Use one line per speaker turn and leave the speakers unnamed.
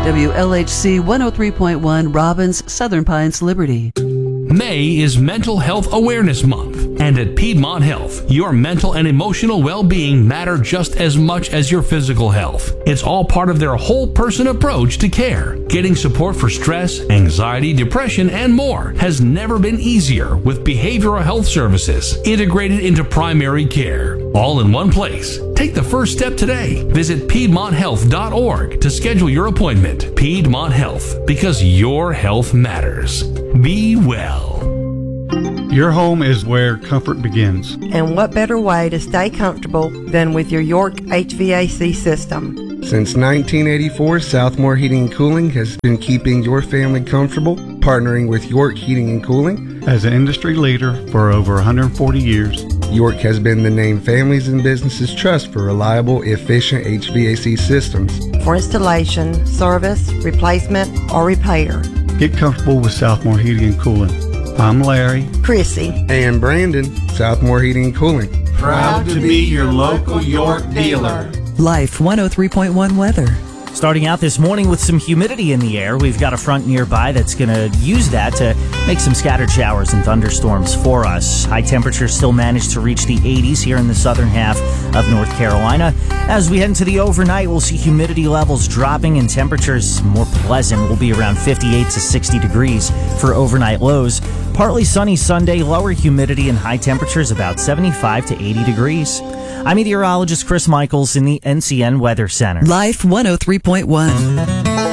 WLHC 103.1 Robbins, Southern Pines, Liberty.
May is Mental Health Awareness Month, and at Piedmont Health, your mental and emotional well-being matter just as much as your physical health. It's all part of their whole person approach to care. Getting support for stress, anxiety, depression, and more has never been easier with behavioral health services integrated into primary care, all in one place. Take the first step today. Visit PiedmontHealth.org to schedule your appointment. Piedmont Health, because your health matters. Be well.
Your home is where comfort begins.
And what better way to stay comfortable than with your York HVAC system?
Since 1984, Southmore Heating and Cooling has been keeping your family comfortable, partnering with York Heating and Cooling.
As an industry leader for over 140 years,
York has been the name families and businesses trust for reliable, efficient HVAC systems.
For installation, service, replacement, or repair.
Get comfortable with Southmore Heating and Cooling. I'm Larry,
Chrissy,
and Brandon, Southmore Heating and Cooling.
Proud to be your local York dealer.
Life 103.1 weather.
Starting out this morning with some humidity in the air. We've got a front nearby that's going to use that to make some scattered showers and thunderstorms for us. High temperatures still manage to reach the 80s here in the southern half of North Carolina. As we head into the overnight, we'll see humidity levels dropping and temperatures more pleasant. We'll be around 58 to 60 degrees for overnight lows. Partly sunny Sunday, lower humidity and high temperatures about 75 to 80 degrees. I'm meteorologist Chris Michaels in the NCN Weather Center.
Life 103.1.